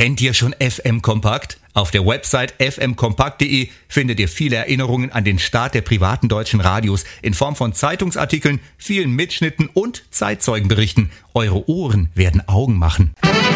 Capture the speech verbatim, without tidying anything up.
Kennt ihr schon F M Kompakt? Auf der Website f m kompakt punkt d e findet ihr viele Erinnerungen an den Start der privaten deutschen Radios in Form von Zeitungsartikeln, vielen Mitschnitten und Zeitzeugenberichten. Eure Ohren werden Augen machen.